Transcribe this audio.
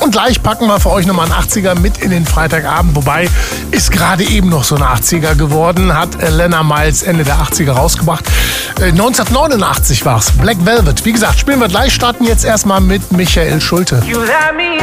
Und gleich packen wir für euch nochmal einen 80er mit in den Freitagabend. Wobei, ist gerade eben noch so ein 80er geworden. Hat Lena Miles Ende der 80er rausgebracht. 1989 war's. Black Velvet. Wie gesagt, spielen wir gleich. Starten jetzt erstmal mit Michael Schulte.